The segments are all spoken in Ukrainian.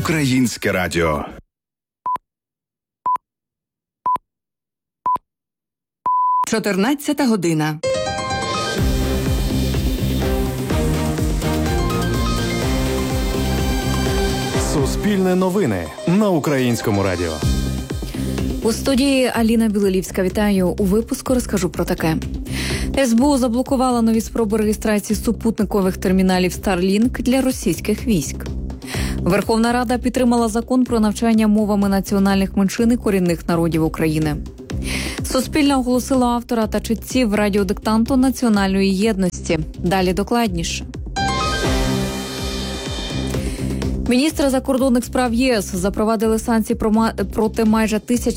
Українське радіо. Чотирнадцята година. Суспільне новини на Українському радіо. У студії Аліна Білолівська. Вітаю. У випуску розкажу про таке. СБУ заблокувала нові спроби реєстрації супутникових терміналів Starlink для російських військ. Верховна Рада підтримала закон про навчання мовами національних меншин і корінних народів України. Суспільне оголосило автора та читців радіодиктанту національної єдності. Далі докладніше. Міністри закордонних справ ЄС запровадили санкції проти майже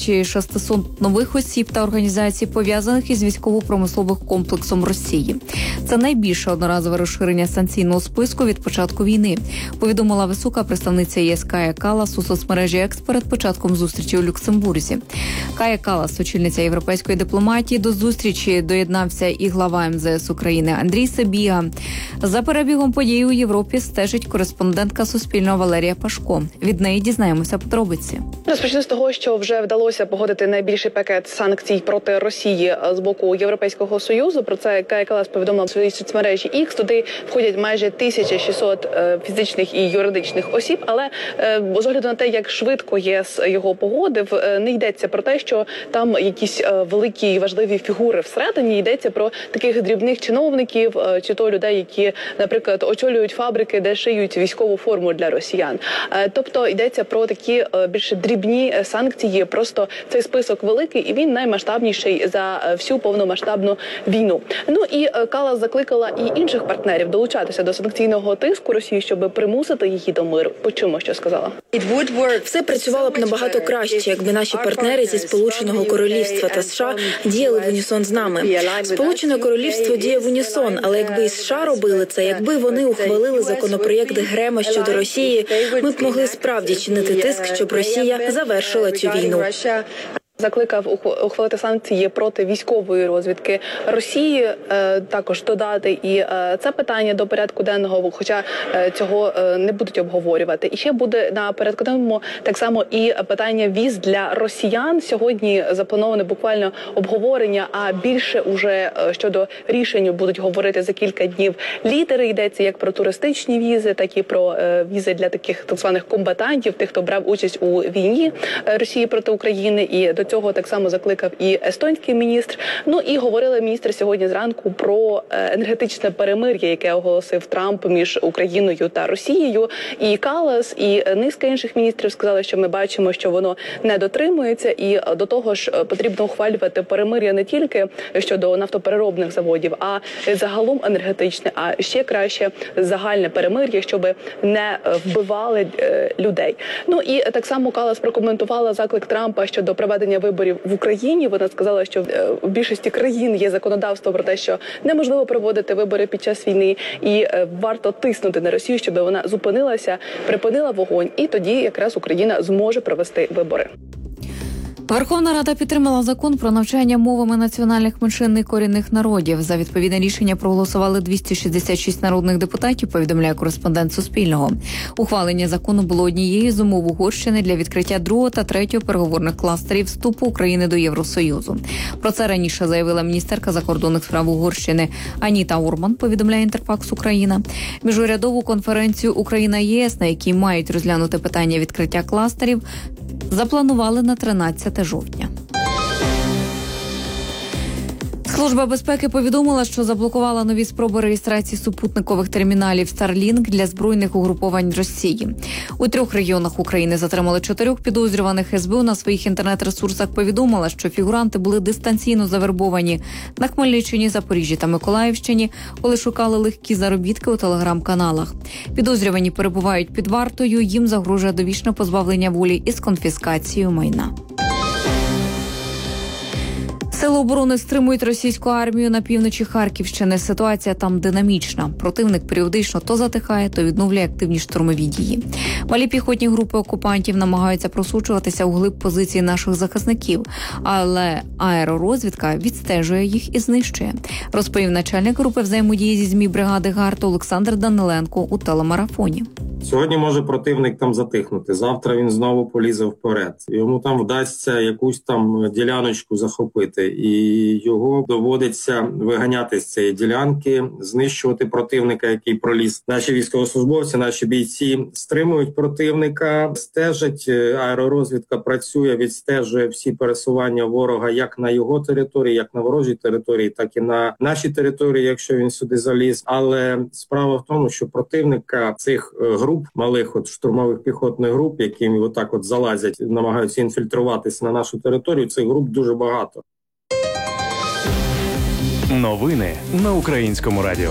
1600 нових осіб та організацій, пов'язаних із військово-промисловим комплексом Росії. Це найбільше одноразове розширення санкційного списку від початку війни, повідомила висока представниця ЄС Кая Каллас у соцмережі X перед початком зустрічі у Люксембурзі. Кая Каллас, очільниця європейської дипломатії, до зустрічі доєднався і глава МЗС України Андрій Сабіга. За перебігом подій у Європі стежить кореспондентка Суспільного Валерія Пашко. Від неї дізнаємося подробиці. Розпочну з того, що вже вдалося погодити найбільший пакет санкцій проти Росії з боку Європейського Союзу. Про це Кая Каллас повідомила в своїй соцмережі X. Туди входять майже 1600 фізичних і юридичних осіб. Але з огляду на те, як швидко ЄС його погодив, не йдеться про те, що там якісь великі і важливі фігури всередині. Йдеться про таких дрібних чиновників, чи то людей, які, наприклад, очолюють фабрики, де шиють військову форму для росіян. Тобто йдеться про такі більше дрібні санкції, просто цей список великий і він наймасштабніший за всю повномасштабну війну. Ну і Каллас закликала і інших партнерів долучатися до санкційного тиску Росії, щоб примусити її до миру. Почуємо, що сказала. Все працювало б набагато краще, якби наші партнери зі Сполученого Королівства та США діяли в унісон з нами. Сполучене Королівство діє в унісон, але якби і США робили це, якби вони ухвалили законопроєкт Грема щодо Росії, ми б могли справді чинити тиск, щоб Росія завершила цю війну. Закликав ухвалити санкції проти військової розвідки Росії, також додати і це питання до порядку денного, хоча цього не будуть обговорювати. І ще буде на порядку денному так само і питання віз для росіян. Сьогодні заплановане буквально обговорення, а більше уже щодо рішень будуть говорити за кілька днів лідери. Йдеться як про туристичні візи, так і про візи для таких так званих комбатантів, тих, хто брав участь у війні Росії проти України. І до цього так само закликав і естонський міністр. Ну і говорили міністри сьогодні зранку про енергетичне перемир'я, яке оголосив Трамп між Україною та Росією. І Каллас, і низка інших міністрів сказали, що ми бачимо, що воно не дотримується. І до того ж потрібно ухвалювати перемир'я не тільки щодо нафтопереробних заводів, а загалом енергетичне, а ще краще загальне перемир'я, щоб не вбивали людей. Ну і так само Каллас прокоментувала заклик Трампа щодо проведення виборів в Україні. Вона сказала, що в більшості країн є законодавство про те, що неможливо проводити вибори під час війни, і варто тиснути на Росію, щоб вона зупинилася, припинила вогонь, і тоді якраз Україна зможе провести вибори. Верховна Рада підтримала закон про навчання мовами національних меншин і корінних народів. За відповідне рішення проголосували 266 народних депутатів, повідомляє кореспондент Суспільного. Ухвалення закону було однією з умов Угорщини для відкриття 2-го та 3-го переговорних кластерів вступу України до Євросоюзу. Про це раніше заявила міністерка закордонних справ Угорщини Аніта Урман, повідомляє Інтерфакс Україна. Міжурядову конференцію Україна-ЄС, на якій мають розглянути питання відкриття кластерів, запланували на 13 жовтня. Служба безпеки повідомила, що заблокувала нові спроби реєстрації супутникових терміналів Starlink для збройних угруповань Росії. У 3 регіонах України затримали 4 підозрюваних. СБУ на своїх інтернет-ресурсах повідомила, що фігуранти були дистанційно завербовані на Хмельниччині, Запоріжжі та Миколаївщині, коли шукали легкі заробітки у телеграм-каналах. Підозрювані перебувають під вартою, їм загрожує довічне позбавлення волі із конфіскацією майна. Сили оборони стримують російську армію на півночі Харківщини. Ситуація там динамічна. Противник періодично то затихає, то відновлює активні штурмові дії. Малі піхотні групи окупантів намагаються просучуватися у глиб позицій наших захисників, але аеророзвідка відстежує їх і знищує, розповів начальник групи взаємодії зі ЗМІ бригади ГАРД Олександр Даниленко у телемарафоні. Сьогодні може противник там затихнути, завтра він знову полізе вперед. Йому там вдасться якусь там діляночку захопити, і його доводиться виганяти з цієї ділянки, знищувати противника, який проліз. Наші військовослужбовці, наші бійці стримують противника, стежать, аеророзвідка працює, відстежує всі пересування ворога як на його території, як на ворожій території, так і на нашій території, якщо він сюди заліз. Але справа в тому, що противника цих груп, малих штурмових піхотних груп, які отак залазять, намагаються інфільтруватися на нашу територію, цих груп дуже багато. Новини на Українському радіо.